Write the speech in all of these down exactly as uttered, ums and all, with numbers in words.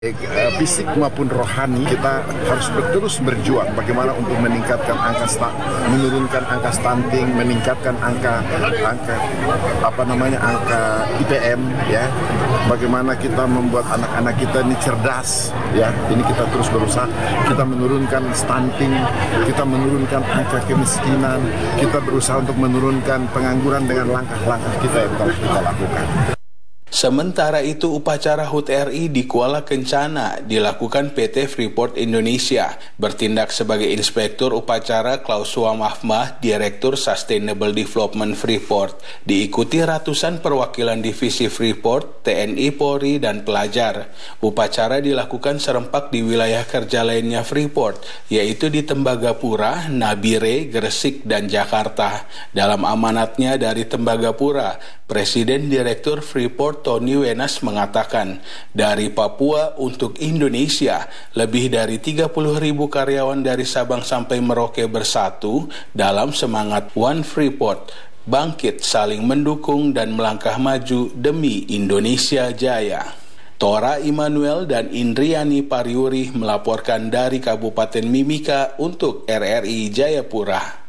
Fisik maupun rohani kita harus terus berjuang bagaimana untuk meningkatkan angka sta- menurunkan angka stunting, meningkatkan angka angka apa namanya angka I P M ya. Bagaimana kita membuat anak-anak kita ini cerdas ya. Ini kita terus berusaha, kita menurunkan stunting, kita menurunkan angka kemiskinan, kita berusaha untuk menurunkan pengangguran dengan langkah-langkah kita yang telah kita lakukan. Sementara itu, upacara H U T R I di Kuala Kencana dilakukan P T Freeport Indonesia, bertindak sebagai Inspektur Upacara Klaus Mahfmah, Direktur Sustainable Development Freeport, diikuti ratusan perwakilan divisi Freeport, T N I, Polri, dan pelajar. Upacara dilakukan serempak di wilayah kerja lainnya Freeport, yaitu di Tembagapura, Nabire, Gresik, dan Jakarta. Dalam amanatnya dari Tembagapura, Presiden Direktur Freeport Tony Wenas mengatakan, dari Papua untuk Indonesia, lebih dari tiga puluh ribu karyawan dari Sabang sampai Merauke bersatu dalam semangat One Freeport, bangkit saling mendukung dan melangkah maju demi Indonesia Jaya. Tora Immanuel dan Indriani Pariuri melaporkan dari Kabupaten Mimika untuk R R I Jayapura.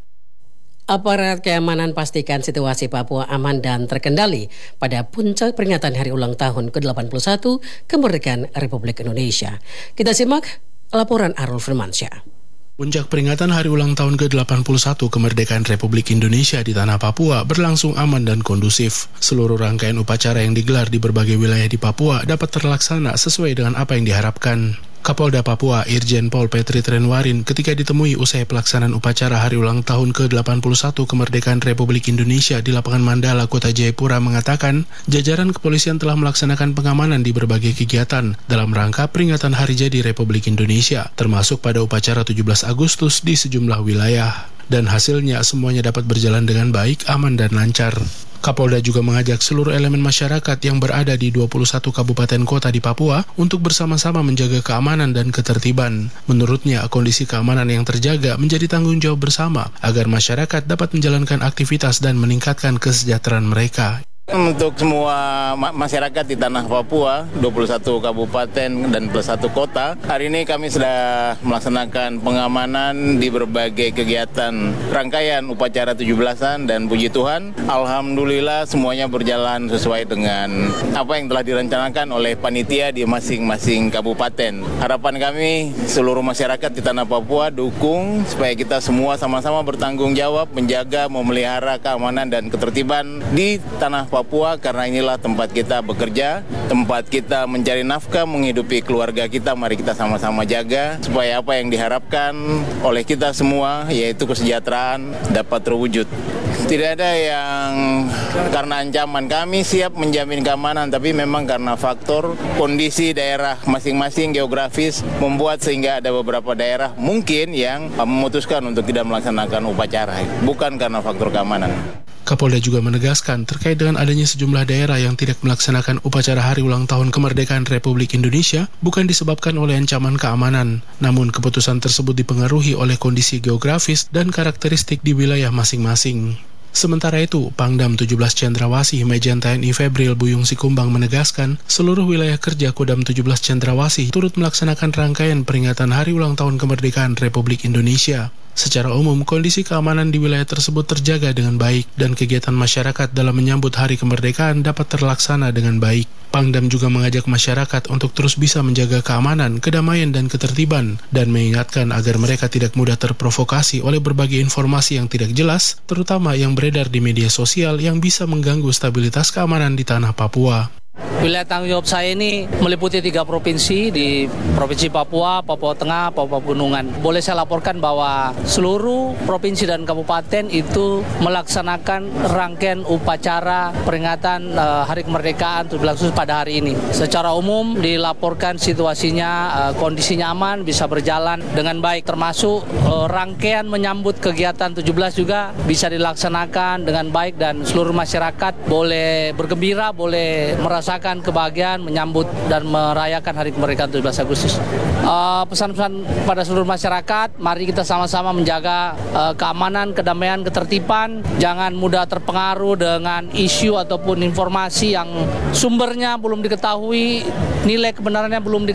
Aparat keamanan pastikan situasi Papua aman dan terkendali pada puncak peringatan hari ulang tahun ke delapan puluh satu kemerdekaan Republik Indonesia. Kita simak laporan Arul Firmansyah. Puncak peringatan hari ulang tahun ke delapan puluh satu kemerdekaan Republik Indonesia di tanah Papua berlangsung aman dan kondusif. Seluruh rangkaian upacara yang digelar di berbagai wilayah di Papua dapat terlaksana sesuai dengan apa yang diharapkan. Kapolda Papua Irjen Pol Petri Trenwarin ketika ditemui usai pelaksanaan upacara hari ulang tahun ke delapan puluh satu kemerdekaan Republik Indonesia di lapangan Mandala, Kota Jayapura mengatakan, jajaran kepolisian telah melaksanakan pengamanan di berbagai kegiatan dalam rangka peringatan Hari Jadi Republik Indonesia, termasuk pada upacara tujuh belas Agustus di sejumlah wilayah. Dan hasilnya semuanya dapat berjalan dengan baik, aman dan lancar. Kapolda juga mengajak seluruh elemen masyarakat yang berada di dua puluh satu kabupaten kota di Papua untuk bersama-sama menjaga keamanan dan ketertiban. Menurutnya, kondisi keamanan yang terjaga menjadi tanggung jawab bersama agar masyarakat dapat menjalankan aktivitas dan meningkatkan kesejahteraan mereka. Untuk semua ma- masyarakat di tanah Papua, dua puluh satu kabupaten dan plus satu kota, hari ini kami sudah melaksanakan pengamanan di berbagai kegiatan rangkaian upacara tujuh belasan dan puji Tuhan, alhamdulillah semuanya berjalan sesuai dengan apa yang telah direncanakan oleh panitia di masing-masing kabupaten. Harapan kami seluruh masyarakat di tanah Papua dukung supaya kita semua sama-sama bertanggung jawab menjaga, memelihara keamanan dan ketertiban di tanah Papua, karena inilah tempat kita bekerja, tempat kita mencari nafkah, menghidupi keluarga kita. Mari kita sama-sama jaga supaya apa yang diharapkan oleh kita semua, yaitu kesejahteraan, dapat terwujud. Tidak ada yang karena ancaman, kami siap menjamin keamanan, tapi memang karena faktor kondisi daerah masing-masing geografis membuat sehingga ada beberapa daerah mungkin yang memutuskan untuk tidak melaksanakan upacara, bukan karena faktor keamanan. Kapolda juga menegaskan terkait dengan adanya sejumlah daerah yang tidak melaksanakan upacara hari ulang tahun kemerdekaan Republik Indonesia bukan disebabkan oleh ancaman keamanan, namun keputusan tersebut dipengaruhi oleh kondisi geografis dan karakteristik di wilayah masing-masing. Sementara itu, Pangdam tujuh belas Cendrawasih Majen T N I Febril Buyung Sikumbang menegaskan seluruh wilayah kerja Kodam tujuh belas Cendrawasih turut melaksanakan rangkaian peringatan hari ulang tahun kemerdekaan Republik Indonesia. Secara umum, kondisi keamanan di wilayah tersebut terjaga dengan baik dan kegiatan masyarakat dalam menyambut hari kemerdekaan dapat terlaksana dengan baik. Pangdam juga mengajak masyarakat untuk terus bisa menjaga keamanan, kedamaian, dan ketertiban dan mengingatkan agar mereka tidak mudah terprovokasi oleh berbagai informasi yang tidak jelas, terutama yang beredar di media sosial yang bisa mengganggu stabilitas keamanan di tanah Papua. Wilayah tanggung jawab saya ini meliputi tiga provinsi di Provinsi Papua, Papua Tengah, Papua Pegunungan. Boleh saya laporkan bahwa seluruh provinsi dan kabupaten itu melaksanakan rangkaian upacara peringatan uh, Hari Kemerdekaan tujuh belas Agustus pada hari ini. Secara umum dilaporkan situasinya, uh, kondisinya aman, bisa berjalan dengan baik. Termasuk uh, rangkaian menyambut kegiatan tujuh belas juga bisa dilaksanakan dengan baik dan seluruh masyarakat boleh bergembira, boleh merasa merasakan kebahagiaan menyambut dan merayakan hari kemerdekaan tujuh belas Agustus. Uh, pesan-pesan pada seluruh masyarakat, mari kita sama-sama menjaga uh, keamanan, kedamaian, ketertiban, jangan mudah terpengaruh dengan isu ataupun informasi yang sumbernya belum diketahui, nilai kebenarannya belum diketahui.